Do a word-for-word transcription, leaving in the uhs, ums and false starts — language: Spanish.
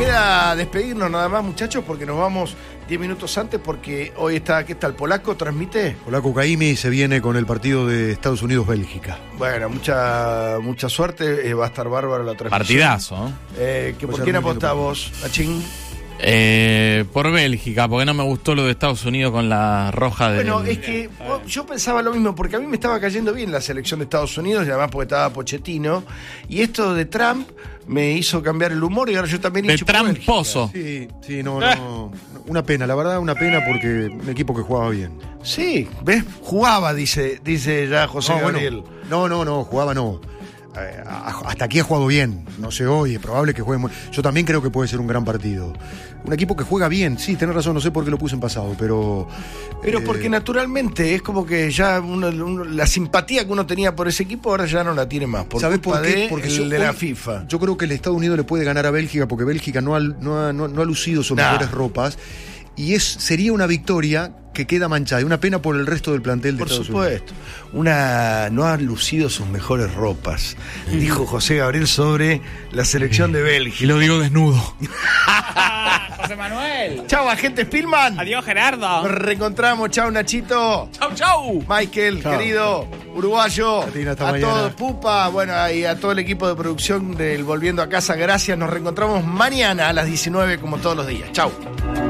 queda despedirnos nada más, muchachos, porque nos vamos diez minutos antes, porque hoy está, aquí está el polaco, transmite. Polaco Caimi se viene con el partido de Estados Unidos-Bélgica. Bueno, mucha mucha suerte, eh, va a estar bárbaro la transmisión. Partidazo, ¿eh? Eh, ¿que Pues ¿Por quién algún apostás lindo vos, Nachín? Eh, por Bélgica, porque no me gustó lo de Estados Unidos con la roja de... Bueno, es que oh, yo pensaba lo mismo, porque a mí me estaba cayendo bien la selección de Estados Unidos, y además porque estaba Pochettino, y esto de Trump me hizo cambiar el humor, y ahora yo también de hincho por tramposo. Sí, sí, no, no. Una pena, la verdad, una pena porque un equipo que jugaba bien. Bélgica. Sí, ¿ves? Jugaba, dice, dice ya José No, Gabriel. bueno, no, no, no, jugaba no. Eh, hasta aquí ha jugado bien, no sé hoy, es probable que juegue muy... Yo también creo que puede ser un gran partido. Un equipo que juega bien, sí, tenés razón, no sé por qué lo puse en pasado, pero... Pero eh, porque naturalmente es como que ya uno, uno- la simpatía que uno tenía por ese equipo ahora ya no la tiene más. Por ¿Sabés culpa por qué? de Porque el yo- de la hoy- FIFA. Yo creo que el Estados Unidos le puede ganar a Bélgica porque Bélgica no ha, no ha, no, no ha lucido sus Nah. mejores ropas y es sería una victoria que queda manchada. Y una pena por el resto del plantel de Por Estados supuesto. Una no ha lucido sus mejores ropas, dijo José Gabriel sobre la selección de Y Bélgica. lo digo desnudo. José Manuel. Chau, agente Spillman. Adiós, Gerardo. Nos reencontramos. Chau, Nachito. Chau, chau. Michael, Chao. querido uruguayo, A ti, hasta a mañana. todos, Pupa, bueno, y a todo el equipo de producción del Volviendo a Casa, gracias. Nos reencontramos mañana a las diecinueve como todos los días. Chau.